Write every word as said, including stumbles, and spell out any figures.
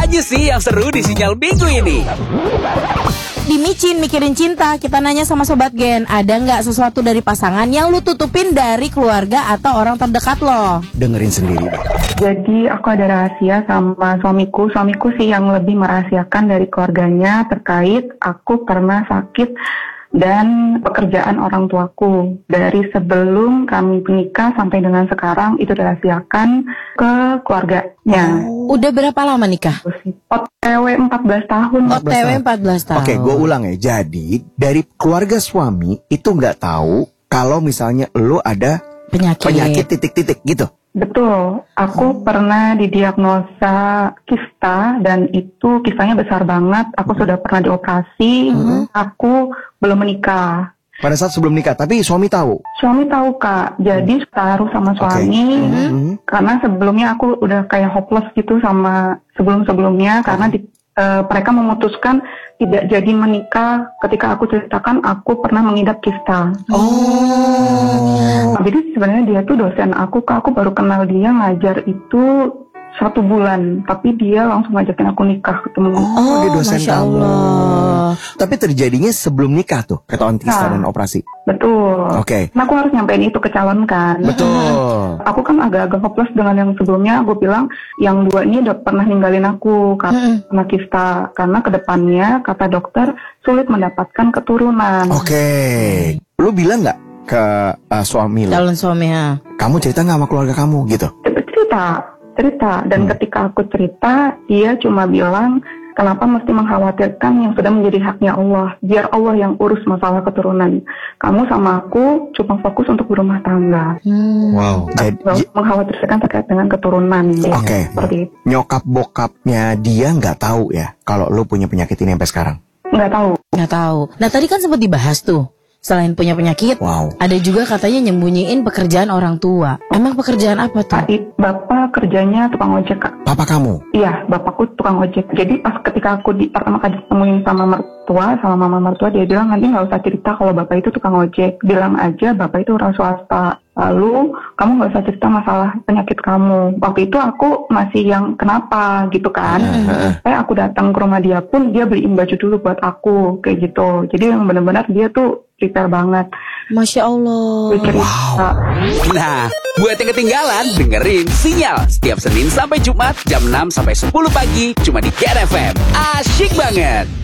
Apa aja sih yang seru di Sinyal Minggu ini? Di Micin Mikirin Cinta, kita nanya sama Sobat Gen, ada nggak sesuatu dari pasangan yang lu tutupin dari keluarga atau orang terdekat lo? Dengerin sendiri. Jadi aku ada rahasia sama suamiku. Suamiku sih yang lebih merahasiakan dari keluarganya terkait aku pernah sakit dan pekerjaan orang tuaku. Dari sebelum kami menikah sampai dengan sekarang itu dirahasiakan ke keluarganya. Udah berapa lama nikah? O T W empat belas tahun. O T W empat belas tahun. Oke, gue ulang ya. Jadi dari keluarga suami itu nggak tahu kalau misalnya lo ada Penyakit. penyakit titik-titik gitu. Betul, aku pernah didiagnosa kista dan itu kistanya besar banget. Aku sudah pernah dioperasi, aku belum menikah. Pada saat sebelum nikah, tapi suami tahu. Suami tahu Kak, jadi taruh sama suami Mhm. karena sebelumnya aku udah kayak hopeless gitu sama sebelum-sebelumnya karena di, eh, mereka memutuskan tidak jadi menikah ketika aku ceritakan aku pernah mengidap kista. Oh. Nah, jadi sebenarnya dia tuh dosen aku, Kak. Aku baru kenal dia ngajar itu satu bulan, tapi dia langsung ngajakin aku nikah ketemu. Oh, dia dosen Masya kamu. Allah. Tapi terjadinya sebelum nikah tuh, ketahuan kista Nah. dan operasi. Betul. Oke. Nah, aku harus nyampein itu ke calon kan. Betul. Aku kan agak-agak hopeless dengan yang sebelumnya. Aku bilang yang dua ini udah pernah ninggalin aku karena kista. Karena kedepannya kata dokter sulit mendapatkan keturunan. Oke. Lu bilang nggak ke uh, suami lu? Calon suami ya. Kamu cerita nggak sama keluarga kamu gitu? Cerita, cerita. Dan Hmm. ketika aku cerita, dia cuma bilang, kenapa mesti mengkhawatirkan yang sudah menjadi haknya Allah? Biar Allah yang urus masalah keturunan. Kamu sama aku cuma fokus untuk berumah tangga. Hmm. Wow. Jadi, Nggak usah mengkhawatirkan terkait dengan keturunan. Ya, Oke. seperti itu. nyokap bokapnya dia nggak tahu ya kalau lu punya penyakit ini sampai sekarang. Nggak tahu. Nggak tahu. Nah tadi kan sempat dibahas tuh. Selain punya penyakit, Wow. ada juga katanya nyembunyiin pekerjaan orang tua. Emang pekerjaan apa tuh? Pak, i- bapak kerjanya tukang ojek, Kak. Papa kamu? Iya, bapakku tukang ojek. Jadi pas ketika aku di, pertama kali ditemuin sama mertua, sama mama mertua, dia bilang nanti nggak usah cerita kalau bapak itu tukang ojek. Bilang aja bapak itu orang swasta. Lalu kamu nggak usah cerita masalah penyakit kamu. Waktu itu aku masih yang kenapa gitu kan. Eh aku datang ke rumah dia pun dia beliin baju dulu buat aku kayak gitu. Jadi yang benar-benar dia tuh prepare banget. Masya Allah. Dia cerita. Nah, buat yang ketinggalan, dengerin Sinyal setiap Senin sampai Jumat jam enam sampai sepuluh pagi cuma di K R F M. Asyik banget.